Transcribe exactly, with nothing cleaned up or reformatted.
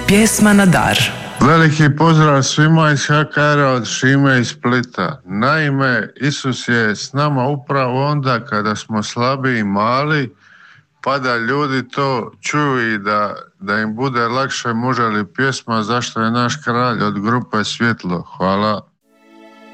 Pjesma na dar. Veliki pozdrav svima iz ha ka era od Šime iz Splita. Naime, Isus je s nama upravo onda kada smo slabi i mali, pa da ljudi to čuju i da, da im bude lakše. Može li pjesma Zašto je naš kralj od grupe Svjetlo? Hvala.